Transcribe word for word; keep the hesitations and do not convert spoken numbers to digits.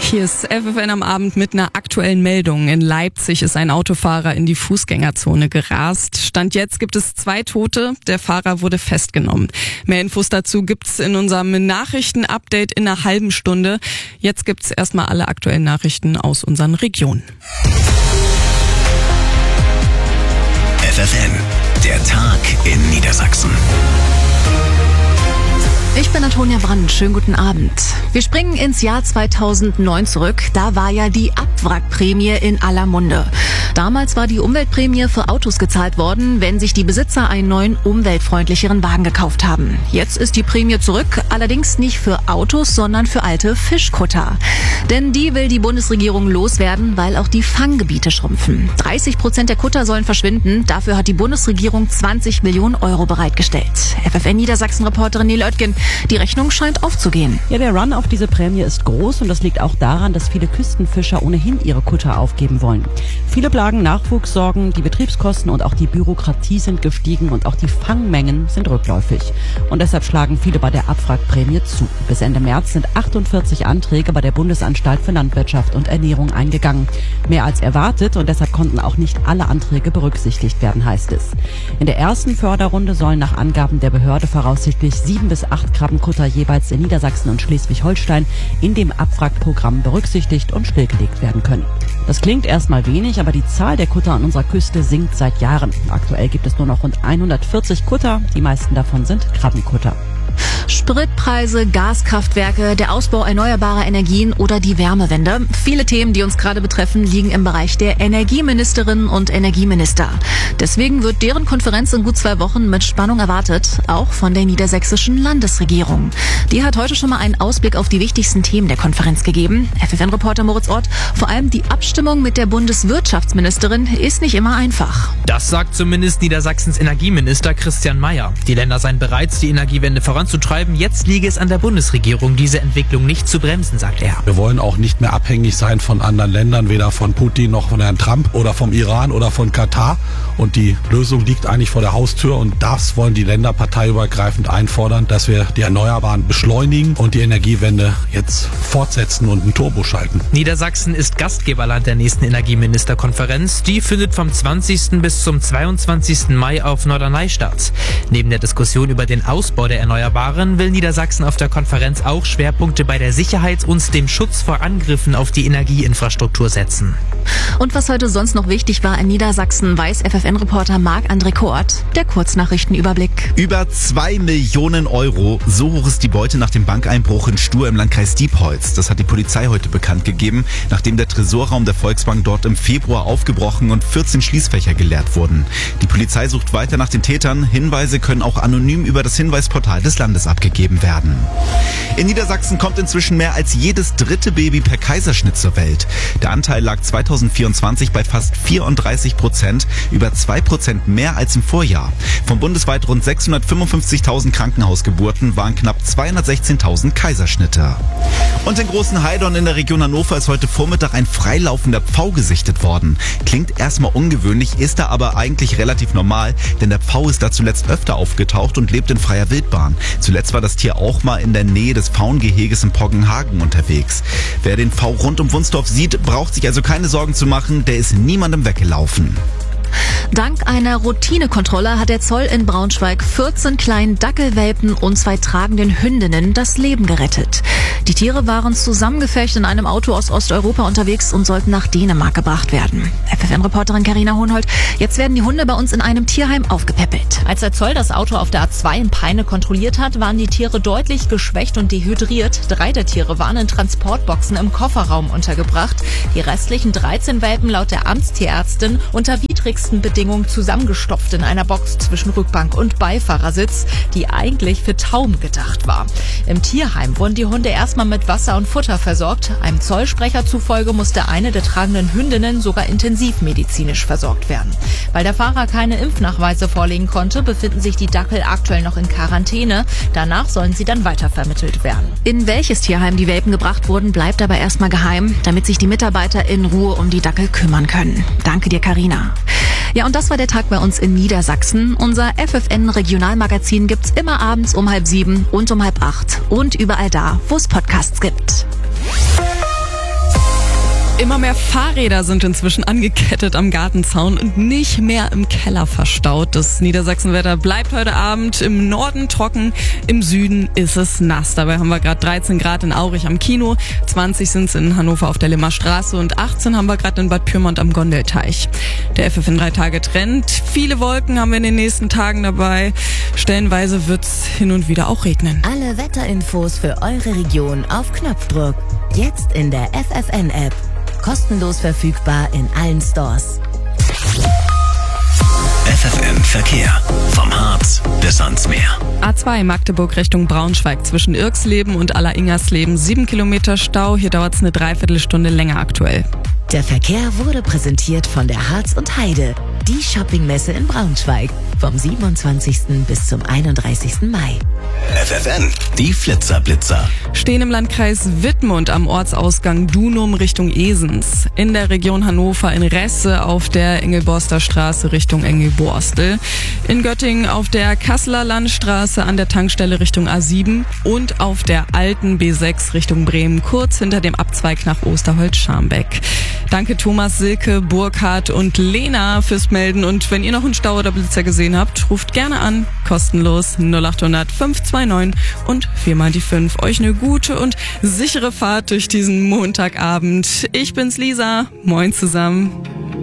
Hier ist F F N am Abend mit einer aktuellen Meldung. In Leipzig ist ein Autofahrer in die Fußgängerzone gerast. Stand jetzt gibt es zwei Tote. Der Fahrer wurde festgenommen. Mehr Infos dazu gibt's in unserem Nachrichten-Update in einer halben Stunde. Jetzt gibt's erstmal alle aktuellen Nachrichten aus unseren Regionen. F F N, der Tag in Niedersachsen. Ich bin Antonia Brandt. Schönen guten Abend. Wir springen ins Jahr zweitausendneun zurück. Da war ja die Abwrackprämie in aller Munde. Damals war die Umweltprämie für Autos gezahlt worden, wenn sich die Besitzer einen neuen, umweltfreundlicheren Wagen gekauft haben. Jetzt ist die Prämie zurück, allerdings nicht für Autos, sondern für alte Fischkutter. Denn die will die Bundesregierung loswerden, weil auch die Fanggebiete schrumpfen. dreißig Prozent der Kutter sollen verschwinden. Dafür hat die Bundesregierung zwanzig Millionen Euro bereitgestellt. F F N Niedersachsen-Reporterin Nele Oetgen. Die Rechnung scheint aufzugehen. Ja, der Run auf diese Prämie ist groß und das liegt auch daran, dass viele Küstenfischer ohnehin ihre Kutter aufgeben wollen. Viele plagen Nachwuchssorgen, die Betriebskosten und auch die Bürokratie sind gestiegen und auch die Fangmengen sind rückläufig. Und deshalb schlagen viele bei der Abwrackprämie zu. Bis Ende März sind achtundvierzig Anträge bei der Bundesanstalt für Landwirtschaft und Ernährung eingegangen. Mehr als erwartet und deshalb konnten auch nicht alle Anträge berücksichtigt werden, heißt es. In der ersten Förderrunde sollen nach Angaben der Behörde voraussichtlich sieben bis acht Krabbenkutter jeweils in Niedersachsen und Schleswig-Holstein in dem Abwrackprogramm berücksichtigt und stillgelegt werden können. Das klingt erstmal wenig, aber die Zahl der Kutter an unserer Küste sinkt seit Jahren. Aktuell gibt es nur noch rund hundertvierzig Kutter, die meisten davon sind Krabbenkutter. Spritpreise, Gaskraftwerke, der Ausbau erneuerbarer Energien oder die Wärmewende. Viele Themen, die uns gerade betreffen, liegen im Bereich der Energieministerinnen und Energieminister. Deswegen wird deren Konferenz in gut zwei Wochen mit Spannung erwartet, auch von der niedersächsischen Landesregierung. Die hat heute schon mal einen Ausblick auf die wichtigsten Themen der Konferenz gegeben. F F N-Reporter Moritz Ort, vor allem die Abstimmung mit der Bundeswirtschaftsministerin ist nicht immer einfach. Das sagt zumindest Niedersachsens Energieminister Christian Mayer. Die Länder seien bereit, die Energiewende voranzutreiben. Jetzt liege es an der Bundesregierung, diese Entwicklung nicht zu bremsen, sagt er. Wir wollen auch nicht mehr abhängig sein von anderen Ländern, weder von Putin noch von Herrn Trump oder vom Iran oder von Katar. Und die Lösung liegt eigentlich vor der Haustür und das wollen die Länder parteiübergreifend einfordern, dass wir die Erneuerbaren beschleunigen und die Energiewende jetzt fortsetzen und ein Turbo schalten. Niedersachsen ist Gastgeberland der nächsten Energieministerkonferenz. Die findet vom zwanzigsten bis zum zweiundzwanzigsten Mai auf Norderney statt. Neben der Diskussion über den Ausbau der Erneuerbaren will Niedersachsen auf der Konferenz auch Schwerpunkte bei der Sicherheit und dem Schutz vor Angriffen auf die Energieinfrastruktur setzen. Und was heute sonst noch wichtig war in Niedersachsen, weiß F F N-Reporter Marc-André Kort. Der Kurznachrichtenüberblick. Über zwei Millionen Euro. So hoch ist die Beute nach dem Bankeinbruch in Stur im Landkreis Diepholz. Das hat die Polizei heute bekannt gegeben, nachdem der Tresorraum der Volksbank dort im Februar aufgebrochen und vierzehn Schließfächer geleert wurden. Die Polizei sucht weiter nach den Tätern. Hinweise können auch anonym über das Hinweisportal des Landes abgegeben werden. In Niedersachsen kommt inzwischen mehr als jedes dritte Baby per Kaiserschnitt zur Welt. Der Anteil lag zweitausendvierundzwanzig bei fast vierunddreißig Prozent, über zwei Prozent mehr als im Vorjahr. Von bundesweit rund sechshundertfünfundfünfzigtausend Krankenhausgeburten waren knapp zweihundertsechzehntausend Kaiserschnitte. Und in Großenheidorn in der Region Hannover ist heute Vormittag ein freilaufender Pfau gesichtet worden. Klingt erstmal ungewöhnlich, ist da aber eigentlich relativ normal, denn der Pfau ist da zuletzt öfter aufgetaucht und lebt in freier Wildbahn. Zuletzt war das Tier auch mal in der Nähe des Pfauengeheges in Poggenhagen unterwegs. Wer den Pfau rund um Wunstorf sieht, braucht sich also keine Sorgen zu machen, der ist niemandem weggelaufen. Dank einer Routinekontrolle hat der Zoll in Braunschweig vierzehn kleinen Dackelwelpen und zwei tragenden Hündinnen das Leben gerettet. Die Tiere waren zusammengepfercht in einem Auto aus Osteuropa unterwegs und sollten nach Dänemark gebracht werden. F F N-Reporterin Carina Hohenhold, jetzt werden die Hunde bei uns in einem Tierheim aufgepäppelt. Als der Zoll das Auto auf der A zwei in Peine kontrolliert hat, waren die Tiere deutlich geschwächt und dehydriert. Drei der Tiere waren in Transportboxen im Kofferraum untergebracht. Die restlichen dreizehn Welpen laut der Amtstierärztin unter widrigsten Bedingungen zusammengestopft in einer Box zwischen Rückbank und Beifahrersitz, die eigentlich für Tauben gedacht war. Im Tierheim wurden die Hunde erstmal mit Wasser und Futter versorgt. Einem Zollsprecher zufolge musste eine der tragenden Hündinnen sogar intensivmedizinisch versorgt werden. Weil der Fahrer keine Impfnachweise vorlegen konnte, befinden sich die Dackel aktuell noch in Quarantäne. Danach sollen sie dann weitervermittelt werden. In welches Tierheim die Welpen gebracht wurden, bleibt aber erstmal geheim, damit sich die Mitarbeiter in Ruhe um die Dackel kümmern können. Danke dir, Carina. Ja, und das war der Tag bei uns in Niedersachsen. Unser F F N-Regionalmagazin gibt's immer abends um halb sieben und um halb acht und überall da, wo es Podcasts gibt. Immer mehr Fahrräder sind inzwischen angekettet am Gartenzaun und nicht mehr im Keller verstaut. Das Niedersachsenwetter bleibt heute Abend im Norden trocken, im Süden ist es nass. Dabei haben wir gerade dreizehn Grad in Aurich am Kino, zwanzig sind es in Hannover auf der Limmer Straße und achtzehn haben wir gerade in Bad Pyrmont am Gondelteich. Der F F N drei Tage Trend. Viele Wolken haben wir in den nächsten Tagen dabei. Stellenweise wird's hin und wieder auch regnen. Alle Wetterinfos für eure Region auf Knopfdruck. Jetzt in der F F N-App. Kostenlos verfügbar in allen Stores. F F N Verkehr. Vom Harz bis ans Meer. A zwei Magdeburg Richtung Braunschweig zwischen Irksleben und Aller-Ingersleben. Sieben Kilometer Stau. Hier dauert es eine Dreiviertelstunde länger aktuell. Der Verkehr wurde präsentiert von der Harz und Heide, die Shoppingmesse in Braunschweig, vom siebenundzwanzigsten bis zum einunddreißigsten Mai. F F N, die Flitzerblitzer. Stehen im Landkreis Wittmund am Ortsausgang Dunum Richtung Esens. In der Region Hannover in Resse auf der Engelborster Straße Richtung Engelborstel. In Göttingen auf der Kasseler Landstraße an der Tankstelle Richtung A sieben und auf der alten B sechs Richtung Bremen, kurz hinter dem Abzweig nach Osterholz-Scharmbeck. Danke Thomas, Silke, Burkhard und Lena fürs Melden. Und wenn ihr noch einen Stau oder Blitzer gesehen habt, ruft gerne an. Kostenlos null acht hundert fünf zwei neun und viermal die fünf. Euch eine gute und sichere Fahrt durch diesen Montagabend. Ich bin's Lisa. Moin zusammen.